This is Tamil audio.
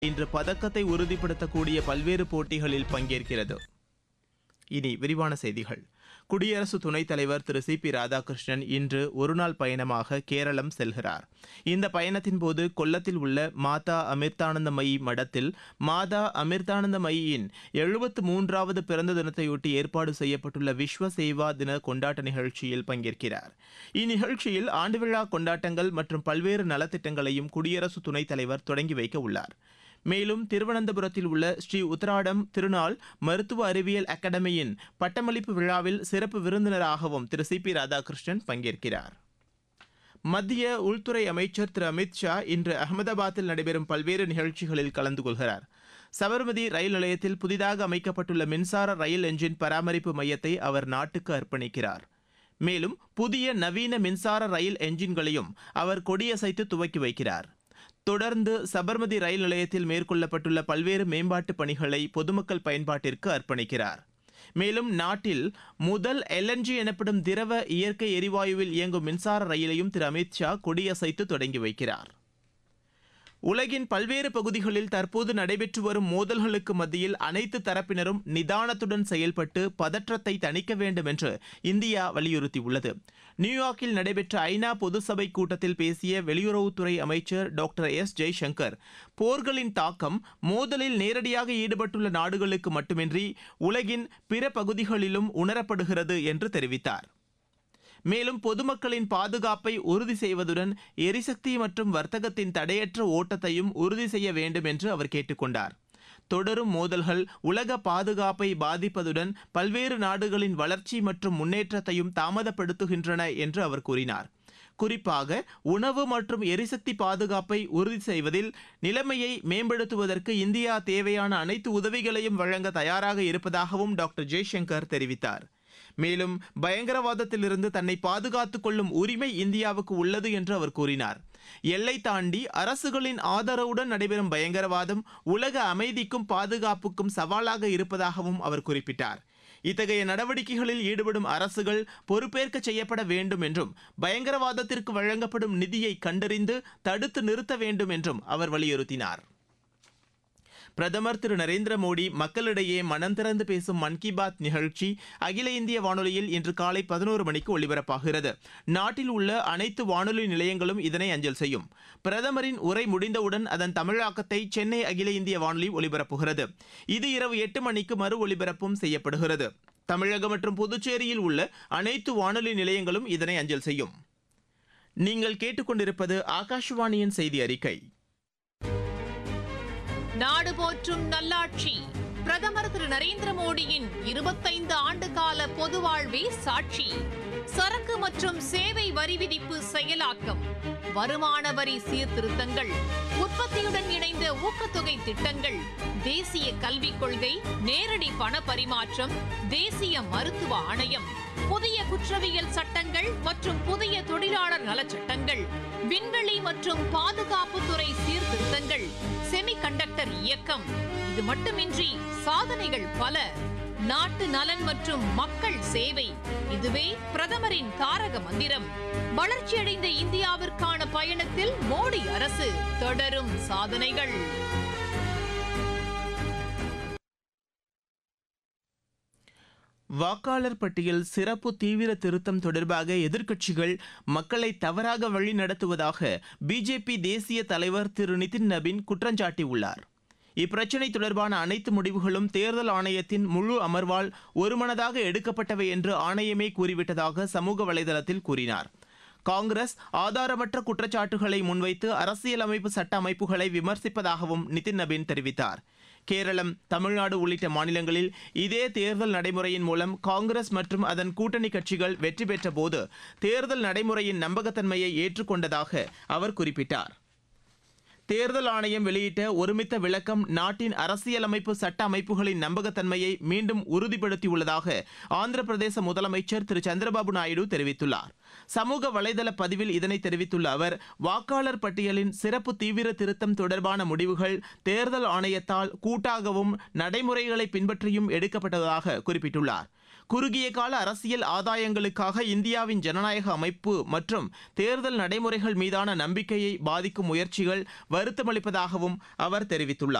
இன்று பதக்கத்தை உறுதிப்படுத்தக்கூடிய பல்வேறு போட்டிகளில் பங்கேற்கிறது. இனி விரிவான செய்திகள். குடியரசு துணைத் தலைவர் திரு சி பி ராதாகிருஷ்ணன் இன்று ஒருநாள் பயணமாக கேரளம் செல்கிறார். இந்த பயணத்தின்போது கொல்லத்தில் உள்ள மாதா அமிர்தானந்தமயி மடத்தில் மாதா அமிர்தானந்தமயியின் 73வது பிறந்த தினத்தையொட்டி ஏற்பாடு செய்யப்பட்டுள்ள விஸ்வ சேவா தின கொண்டாட்ட நிகழ்ச்சியில் பங்கேற்கிறார். இந்நிகழ்ச்சியில் ஆண்டு விழா கொண்டாட்டங்கள் மற்றும் பல்வேறு நலத்திட்டங்களையும் குடியரசு துணைத் தலைவர் தொடங்கி வைக்க உள்ளார். மேலும் திருவனந்தபுரத்தில் உள்ள ஸ்ரீ உத்திராடம் திருநாள் மருத்துவ அறிவியல் அகாடமியின் பட்டமளிப்பு விழாவில் சிறப்பு விருந்தினராகவும் திரு சி பி ராதாகிருஷ்ணன் பங்கேற்கிறார். மத்திய உள்துறை அமைச்சர் திரு அமித் ஷா இன்று அகமதாபாத்தில் நடைபெறும் பல்வேறு நிகழ்ச்சிகளில் கலந்து கொள்கிறார். சபர்மதி ரயில் நிலையத்தில் புதிதாக அமைக்கப்பட்டுள்ள மின்சார ரயில் என்ஜின் பராமரிப்பு மையத்தை அவர் நாட்டுக்கு அர்ப்பணிக்கிறார். மேலும் புதிய நவீன மின்சார ரயில் என்ஜின்களையும் அவர் கொடியசைத்து துவக்கி வைக்கிறார். தொடர்ந்து சபர்மதி ரயில் நிலையத்தில் மேற்கொள்ளப்பட்டுள்ள பல்வேறு மேம்பாட்டு பணிகளை பொதுமக்கள் பயன்பாட்டிற்கு அர்ப்பணிக்கிறார். மேலும் நாட்டில் முதல் LNG எனப்படும் திரவ இயற்கை எரிவாயுவில் இயங்கும் மின்சார ரயிலையும் திரு அமித் ஷா கொடியசைத்து தொடங்கி வைக்கிறார். உலகின் பல்வேறு பகுதிகளில் தற்போது நடைபெற்று வரும் மோதல்களுக்கு மத்தியில் அனைத்து தரப்பினரும் நிதானத்துடன் செயல்பட்டு பதற்றத்தை தணிக்க வேண்டும் என்று இந்தியா வலியுறுத்தியுள்ளது. நியூயார்க்கில் நடைபெற்ற ஐநா பொதுசபை கூட்டத்தில் பேசிய வெளியுறவுத்துறை அமைச்சர் டாக்டர் எஸ் ஜெய்சங்கர், போர்களின் தாக்கம் மோதலில் நேரடியாக ஈடுபட்டுள்ள நாடுகளுக்கு மட்டுமின்றி உலகின் பிற பகுதிகளிலும் உணரப்படுகிறது என்று தெரிவித்தார். மேலும் பொதுமக்களின் பாதுகாப்பை உறுதி செய்வதுடன் எரிசக்தி மற்றும் வர்த்தகத்தின் தடையற்ற ஓட்டத்தையும் உறுதி செய்ய வேண்டும் என்று அவர் கேட்டுக்கொண்டார். தொடரும் மோதல்கள் உலக பாதுகாப்பை பாதிப்பதுடன் பல்வேறு நாடுகளின் வளர்ச்சி மற்றும் முன்னேற்றத்தையும் தாமதப்படுத்துகின்றன என்று அவர் கூறினார். குறிப்பாக உணவு மற்றும் எரிசக்தி பாதுகாப்பை உறுதி செய்வதில் நிலைமையை மேம்படுத்துவதற்கு இந்தியா தேவையான அனைத்து உதவிகளையும் வழங்க தயாராக இருப்பதாகவும் டாக்டர் ஜெய்சங்கர் தெரிவித்தார். மேலும் பயங்கரவாதத்திலிருந்து தன்னை பாதுகாத்துக் கொள்ளும் உரிமை இந்தியாவுக்கு உள்ளது என்று அவர் கூறினார். எல்லை தாண்டி அரசுகளின் ஆதரவுடன் நடைபெறும் பயங்கரவாதம் உலக அமைதிக்கும் பாதுகாப்புக்கும் சவாலாக இருப்பதாகவும் அவர் குறிப்பிட்டார். இத்தகைய நடவடிக்கைகளில் ஈடுபடும் அரசுகள் பொறுப்பேற்க செய்யப்பட வேண்டும் என்றும் பயங்கரவாதத்திற்கு வழங்கப்படும் நிதியை கண்டறிந்து தடுத்து நிறுத்த வேண்டும் என்றும் அவர் வலியுறுத்தினார். பிரதமர் திரு நரேந்திர மோடி மக்களிடையே மனம் திறந்து பேசும் மன் கி பாத் நிகழ்ச்சி அகில இந்திய வானொலியில் இன்று காலை 11 மணிக்கு ஒலிபரப்பாகிறது. நாட்டில் உள்ள அனைத்து வானொலி நிலையங்களும் இதனை அஞ்சல் செய்யும். பிரதமரின் உரை முடிந்தவுடன் அதன் தமிழாக்கத்தை சென்னை அகில இந்திய வானொலி ஒலிபரப்புகிறது. இது இரவு 8 மணிக்கு மறு ஒலிபரப்பும் செய்யப்படுகிறது. தமிழகம் மற்றும் புதுச்சேரியில் உள்ள அனைத்து வானொலி நிலையங்களும் இதனை அஞ்சல் செய்யும். நீங்கள் கேட்டுக்கொண்டிருப்பது ஆகாஷவாணியின் செய்தி அறிக்கை. நாடு போற்றும் நல்லாட்சி பிரதமர் திரு நரேந்திர மோடியின் 25 ஆண்டு கால பொது வாழ்வே சாட்சி. சரக்கு மற்றும் சேவை வரி விதிப்பு செயலாக்கம், வருமான வரி சீர்திருத்தங்கள், உற்பத்தியுடன் இணைந்த ஊக்கத்தொகை திட்டங்கள், தேசிய கல்விக் கொள்கை, நேரடி பண பரிமாற்றம், தேசிய மருத்துவ ஆணையம், புதிய குற்றவியல் சட்டங்கள் மற்றும் புதிய தொழிலாளர் நலச்சட்டங்கள், விண்வெளி மற்றும் பாதுகாப்புத்துறை சீர்திருத்தங்கள், செமிகண்டக்டர் இயக்கம். இது மட்டுமின்றி சாதனைகள் பல. நாட்டு நலன் மற்றும் மக்கள் சேவை, இதுவே பிரதமரின் தாரக மந்திரம். வளர்ச்சியடைந்த இந்தியாவிற்கான பயணத்தில் மோடி அரசு, தொடரும் சாதனைகள். வாக்காளர் பட்டியல் சிறப்பு தீவிர திருத்தம் தொடர்பாக எதிர்க்கட்சிகள் மக்களை தவறாக வழி நடத்துவதாக பிஜேபி தேசிய தலைவர் திரு நிதின் நபீன் குற்றஞ்சாட்டியுள்ளார். இப்பிரச்சினை தொடர்பான அனைத்து முடிவுகளும் தேர்தல் ஆணையத்தின் முழு அமர்வால் ஒருமனதாக எடுக்கப்பட்டவை என்று ஆணையமே கூறிவிட்டதாக சமூக வலைதளத்தில் கூறினார். காங்கிரஸ் ஆதாரமற்ற குற்றச்சாட்டுகளை முன்வைத்து அரசியலமைப்பு சட்ட அமைப்புகளை விமர்சிப்பதாகவும் நிதின் நபீன் தெரிவித்தார். கேரளம், தமிழ்நாடு உள்ளிட்ட மாநிலங்களில் இதே தேர்தல் நடைமுறையின் மூலம் காங்கிரஸ் மற்றும் அதன் கூட்டணி கட்சிகள் வெற்றி பெற்ற போது தேர்தல் நடைமுறையின் நம்பகத்தன்மையை ஏற்றுக்கொண்டதாக அவர் குறிப்பிட்டார். தேர்தல் ஆணையம் வெளியிட்ட ஒருமித்த விளக்கம் நாட்டின் அரசியலமைப்பு சட்ட அமைப்புகளின் நம்பகத்தன்மையை மீண்டும் உறுதிப்படுத்தியுள்ளதாக ஆந்திர பிரதேச முதலமைச்சர் திரு சந்திரபாபு நாயுடு தெரிவித்துள்ளார். சமூக வலைதள பதிவில் இதனை தெரிவித்துள்ள அவர், வாக்காளர் பட்டியலின் சிறப்பு தீவிர திருத்தம் தொடர்பான முடிவுகள் தேர்தல் ஆணையத்தால் கூட்டாகவும் நடைமுறைகளை பின்பற்றியும் எடுக்கப்பட்டதாக குறிப்பிட்டுள்ளார். குறுகிய கால அரசியல் ஆதாயங்களுக்காக இந்தியாவின் ஜனநாயக அமைப்பு மற்றும் தேர்தல் நடைமுறைகள் மீதான நம்பிக்கையை பாதிக்கும் முயற்சிகள் வருத்தமளிப்பதாகவும் அவர் தெரிவித்துள்ளார்.